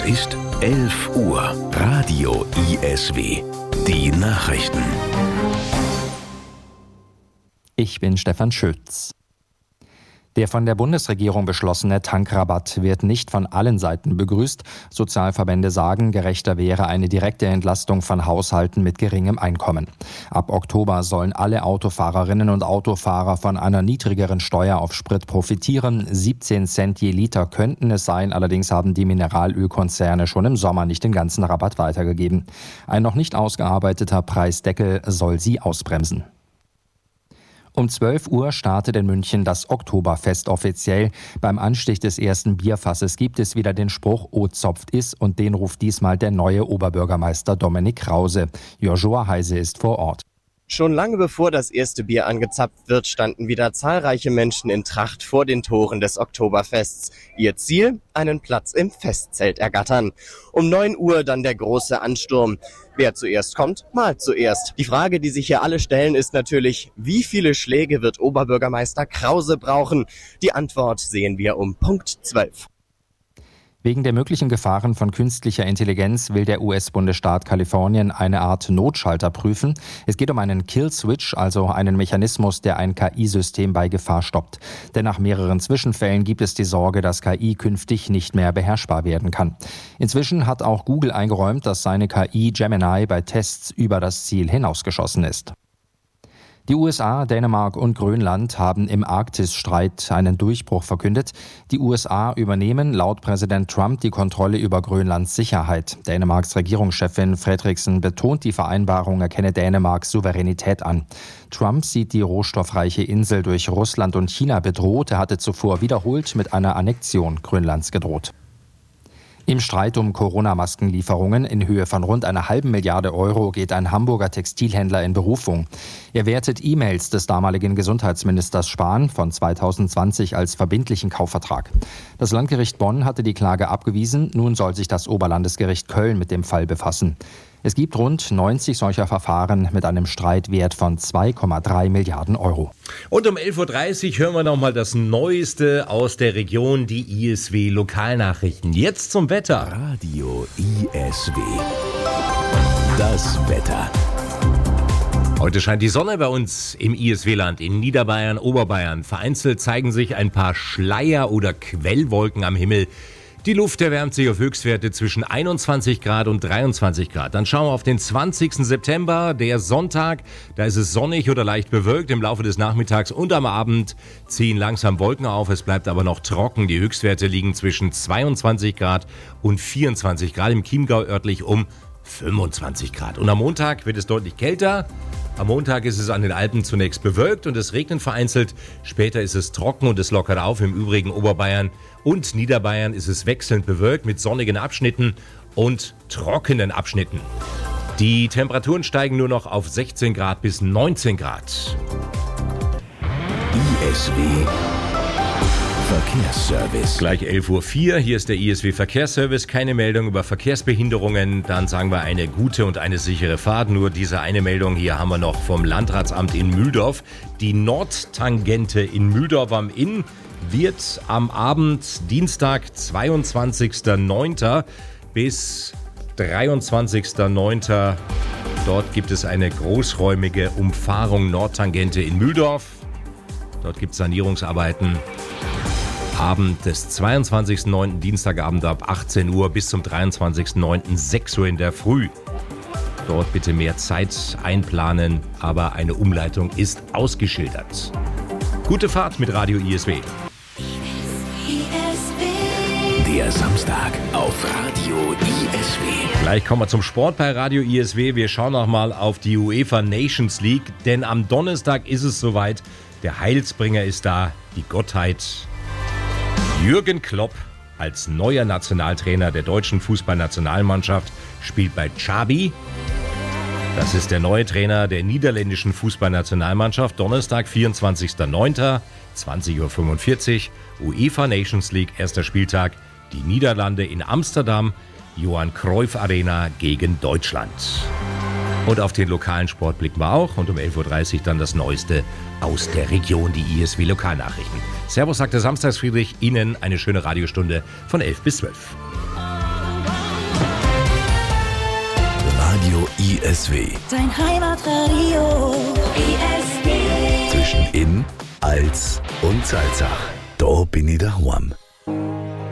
ist 11 Uhr. Radio ISW. Die Nachrichten. Ich bin Stefan Schütz. Der von der Bundesregierung beschlossene Tankrabatt wird nicht von allen Seiten begrüßt. Sozialverbände sagen, gerechter wäre eine direkte Entlastung von Haushalten mit geringem Einkommen. Ab Oktober sollen alle Autofahrerinnen und Autofahrer von einer niedrigeren Steuer auf Sprit profitieren. 17 Cent je Liter könnten es sein, allerdings haben die Mineralölkonzerne schon im Sommer nicht den ganzen Rabatt weitergegeben. Ein noch nicht ausgearbeiteter Preisdeckel soll sie ausbremsen. Um 12 Uhr startet in München das Oktoberfest offiziell. Beim Anstich des ersten Bierfasses gibt es wieder den Spruch "O zopft is" und den ruft diesmal der neue Oberbürgermeister Dominik Krause. Joshua Heise ist vor Ort. Schon lange bevor das erste Bier angezapft wird, standen wieder zahlreiche Menschen in Tracht vor den Toren des Oktoberfests. Ihr Ziel? Einen Platz im Festzelt ergattern. Um 9 Uhr dann der große Ansturm. Wer zuerst kommt, malt zuerst. Die Frage, die sich hier alle stellen, ist natürlich, wie viele Schläge wird Oberbürgermeister Krause brauchen? Die Antwort sehen wir um Punkt 12. Wegen der möglichen Gefahren von künstlicher Intelligenz will der US-Bundesstaat Kalifornien eine Art Notschalter prüfen. Es geht um einen Kill-Switch, also einen Mechanismus, der ein KI-System bei Gefahr stoppt. Denn nach mehreren Zwischenfällen gibt es die Sorge, dass KI künftig nicht mehr beherrschbar werden kann. Inzwischen hat auch Google eingeräumt, dass seine KI Gemini bei Tests über das Ziel hinausgeschossen ist. Die USA, Dänemark und Grönland haben im Arktisstreit einen Durchbruch verkündet. Die USA übernehmen laut Präsident Trump die Kontrolle über Grönlands Sicherheit. Dänemarks Regierungschefin Frederiksen betont, die Vereinbarung erkenne Dänemarks Souveränität an. Trump sieht die rohstoffreiche Insel durch Russland und China bedroht. Er hatte zuvor wiederholt mit einer Annexion Grönlands gedroht. Im Streit um Corona-Maskenlieferungen in Höhe von rund einer halben Milliarde Euro geht ein Hamburger Textilhändler in Berufung. Er wertet E-Mails des damaligen Gesundheitsministers Spahn von 2020 als verbindlichen Kaufvertrag. Das Landgericht Bonn hatte die Klage abgewiesen. Nun soll sich das Oberlandesgericht Köln mit dem Fall befassen. Es gibt rund 90 solcher Verfahren mit einem Streitwert von 2,3 Milliarden Euro. Und um 11.30 Uhr hören wir nochmal das Neueste aus der Region, die ISW Lokalnachrichten. Jetzt zum Wetter. Radio ISW. Das Wetter. Heute scheint die Sonne bei uns im ISW-Land, in Niederbayern, Oberbayern. Vereinzelt zeigen sich ein paar Schleier- oder Quellwolken am Himmel. Die Luft erwärmt sich auf Höchstwerte zwischen 21 Grad und 23 Grad. Dann schauen wir auf den 20. September, der Sonntag. Da ist es sonnig oder leicht bewölkt. Im Laufe des Nachmittags und am Abend ziehen langsam Wolken auf. Es bleibt aber noch trocken. Die Höchstwerte liegen zwischen 22 Grad und 24 Grad. Im Chiemgau örtlich um 25 Grad. Und am Montag wird es deutlich kälter. Am Montag ist es an den Alpen zunächst bewölkt und es regnet vereinzelt. Später ist es trocken und es lockert auf. Im übrigen Oberbayern und Niederbayern ist es wechselnd bewölkt mit sonnigen Abschnitten und trockenen Abschnitten. Die Temperaturen steigen nur noch auf 16 Grad bis 19 Grad. ISW Verkehrsservice. Gleich 11.04 Uhr, hier ist der ISW Verkehrsservice. Keine Meldung über Verkehrsbehinderungen. Dann sagen wir eine gute und eine sichere Fahrt. Nur diese eine Meldung hier haben wir noch vom Landratsamt in Mühldorf. Die Nordtangente in Mühldorf am Inn wird am Abend Dienstag, 22.09. bis 23.09. Dort gibt es eine großräumige Umfahrung Nordtangente in Mühldorf. Dort gibt es Sanierungsarbeiten. Abend des 22.09. Dienstagabend ab 18 Uhr bis zum 23.09. 6 Uhr in der Früh. Dort bitte mehr Zeit einplanen, aber eine Umleitung ist ausgeschildert. Gute Fahrt mit Radio ISW. Der Samstag auf Radio ISW. Gleich kommen wir zum Sport bei Radio ISW. Wir schauen noch mal auf die UEFA Nations League, denn am Donnerstag ist es soweit. Der Heilsbringer ist da, die Gottheit Jürgen Klopp als neuer Nationaltrainer der deutschen Fußballnationalmannschaft spielt bei Xabi. Das ist der neue Trainer der niederländischen Fußballnationalmannschaft. Donnerstag, 24.09., 20.45 Uhr, UEFA Nations League, erster Spieltag. Die Niederlande in Amsterdam, Johann Cruyff Arena gegen Deutschland. Und auf den lokalen Sport blicken wir auch. Und um 11.30 Uhr dann das Neueste aus der Region, die ISW Lokalnachrichten. Servus, sagt der Samstagsfriedrich. Ihnen eine schöne Radiostunde von 11 bis 12. ISW. Dein Heimatradio. ISW. Zwischen Inn, Alz und Salzach. Da bin ich daheim.